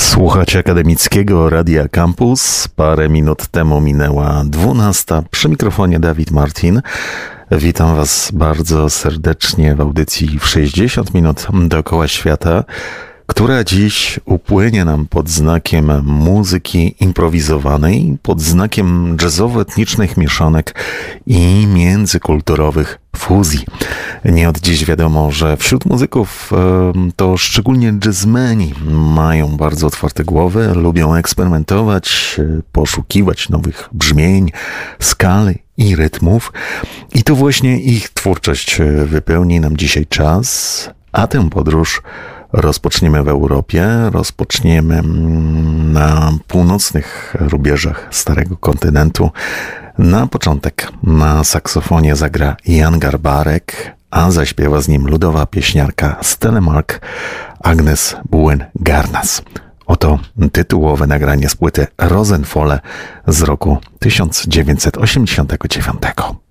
Słuchać Akademickiego Radia Campus. Parę minut temu minęła 12. Przy mikrofonie Dawid Martin. Witam Was bardzo serdecznie w audycji w 60 minut dookoła świata, która dziś upłynie nam pod znakiem muzyki improwizowanej, pod znakiem jazzowo-etnicznych mieszanek i międzykulturowych fuzji. Nie od dziś wiadomo, że wśród muzyków to szczególnie jazzmeni mają bardzo otwarte głowy, lubią eksperymentować, poszukiwać nowych brzmień, skal i rytmów. I to właśnie ich twórczość wypełni nam dzisiaj czas, a tę podróż rozpoczniemy w Europie, rozpoczniemy na północnych rubieżach Starego Kontynentu. Na początek na saksofonie zagra Jan Garbarek, a zaśpiewa z nim ludowa pieśniarka z Telemark Agnes Buen-Garnas. Oto tytułowe nagranie z płyty Rosenfolle z roku 1989.